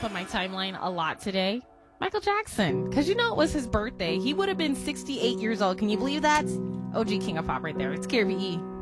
on my timeline a lot today. Michael Jackson, because you know it was his birthday. He would have been 68 years old. Can you believe that? OG King of Pop right there. It's KRVE.